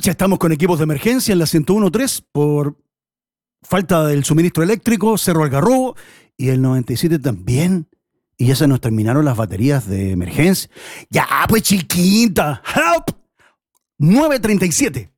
Pucha, estamos con equipos de emergencia en la 101.3 por falta del suministro eléctrico, Cerro Algarrobo y el 97 también. Y ya se nos terminaron las baterías de emergencia. Ya, pues chiquita, help. 9:37.